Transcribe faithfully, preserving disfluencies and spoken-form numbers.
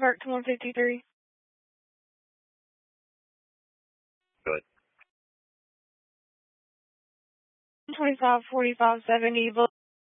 Park to one fifty-three. Good. twenty-five forty-five seventy.